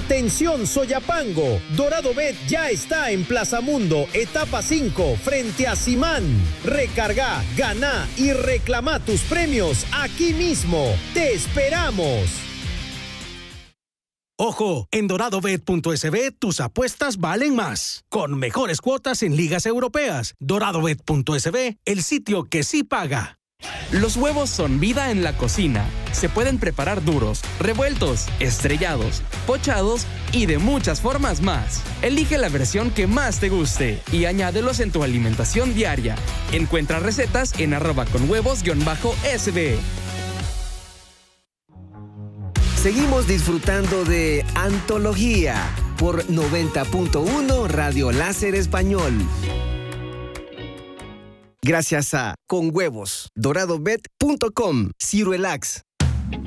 Atención Soyapango, Dorado Bet ya está en Plaza Mundo, etapa 5, frente a Simán. Recarga, gana y reclama tus premios aquí mismo. ¡Te esperamos! Ojo, en doradobet.sb tus apuestas valen más. Con mejores cuotas en ligas europeas. Doradobet.sb, el sitio que sí paga. Los huevos son vida en la cocina. Se pueden preparar duros, revueltos, estrellados, pochados y de muchas formas más. Elige la versión que más te guste y añádelos en tu alimentación diaria. Encuentra recetas en @conhuevos_sb. Seguimos disfrutando de Antología por 90.1 Radio Láser Español. Gracias a Con Huevos, doradobet.com, Cirelax,